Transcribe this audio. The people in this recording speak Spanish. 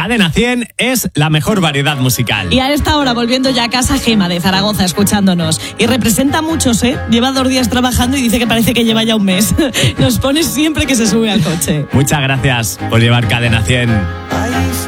Cadena 100 es la mejor variedad musical. Y a esta hora, volviendo ya a casa, Gema de Zaragoza escuchándonos. Y representa a muchos, ¿eh? Lleva 2 días trabajando y dice que parece que lleva ya un mes. Nos pone siempre que se sube al coche. Muchas gracias por llevar Cadena 100.